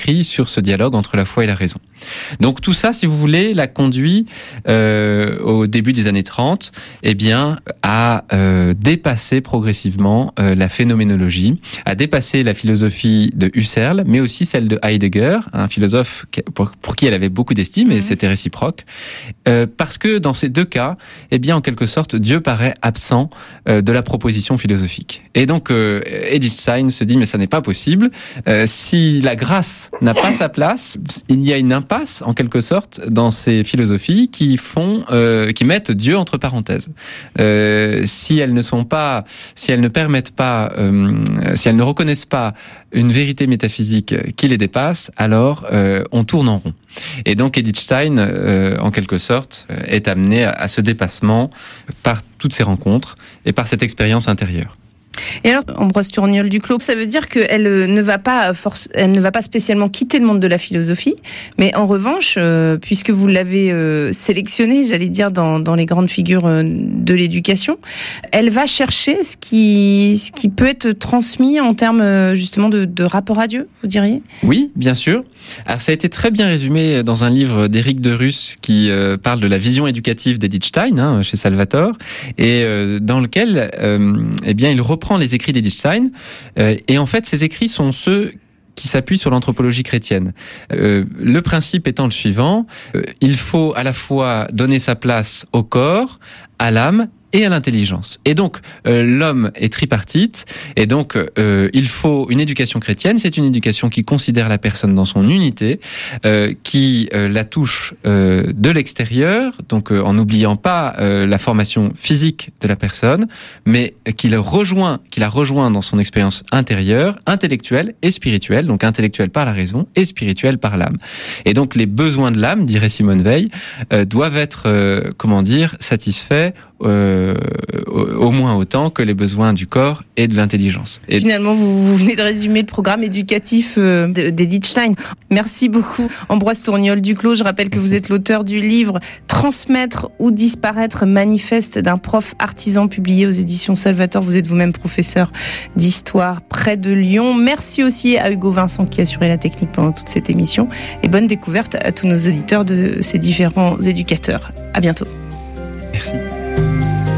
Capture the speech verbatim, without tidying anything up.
écrit sur ce dialogue entre la foi et la raison. Donc tout ça, si vous voulez, l'a conduit euh, au début des années trente, eh bien, à euh, dépasser progressivement euh, la phénoménologie, à dépasser la philosophie de Husserl, mais aussi celle de Heidegger, un philosophe pour, pour qui elle avait beaucoup d'estime, et mmh. c'était réciproque, euh, parce que dans ces deux cas, eh bien, en quelque sorte, Dieu paraît absent euh, de la proposition philosophique. Et donc, euh, Edith Stein se dit, mais ça n'est pas possible. Euh, si la grâce n'a pas sa place, il y a une impasse, en quelque sorte, dans ces philosophies qui font, euh, qui mettent Dieu entre parenthèses. Euh, si elles ne sont pas, si elles ne permettent pas, euh, si elles ne reconnaissent pas une vérité métaphysique qui les dépasse, alors euh, on tourne en rond. Et donc Edith Stein, euh, en quelque sorte, est amenée à ce dépassement par toutes ces rencontres et par cette expérience intérieure. Et alors, Ambroise Tourniol-Duclos, ça veut dire qu'elle ne va pas force, elle ne va pas spécialement quitter le monde de la philosophie, mais en revanche, euh, puisque vous l'avez euh, sélectionnée, j'allais dire, dans, dans les grandes figures euh, de l'éducation, elle va chercher ce qui, ce qui peut être transmis en termes justement de, de rapport à Dieu, vous diriez ? Oui, bien sûr. Alors ça a été très bien résumé dans un livre d'Éric Derus qui euh, parle de la vision éducative d'Edith Stein, hein, chez Salvatore, et euh, dans lequel, euh, eh bien, il reprend les écrits d'Edith Stein, euh, et en fait, ces écrits sont ceux qui s'appuient sur l'anthropologie chrétienne. Euh, le principe étant le suivant, euh, il faut à la fois donner sa place au corps, à l'âme et à l'intelligence. Et donc, euh, l'homme est tripartite, et donc euh, il faut une éducation chrétienne. C'est une éducation qui considère la personne dans son unité, euh, qui euh, la touche euh, de l'extérieur, donc euh, en n'oubliant pas euh, la formation physique de la personne, mais qui la rejoint, qui la rejoint dans son expérience intérieure, intellectuelle et spirituelle, donc intellectuelle par la raison et spirituelle par l'âme. Et donc, les besoins de l'âme, dirait Simone Veil, euh, doivent être, euh, comment dire, satisfaits Euh, au moins autant que les besoins du corps et de l'intelligence. Et finalement, vous, vous venez de résumer le programme éducatif euh, d'Edith Stein. Merci beaucoup, Ambroise Tourniol-Duclos. Je rappelle que Merci. Vous êtes l'auteur du livre « Transmettre ou disparaître, manifeste d'un prof artisan » publié aux éditions Salvatore. Vous êtes vous-même professeur d'histoire près de Lyon. Merci aussi à Hugo Vincent qui a assuré la technique pendant toute cette émission. Et bonne découverte à tous nos auditeurs de ces différents éducateurs. À bientôt. Merci.